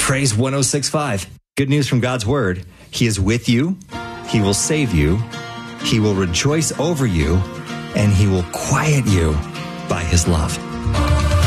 Praise 106.5. Good news from God's Word. He is with you. He will save you. He will rejoice over you. And He will quiet you by His love.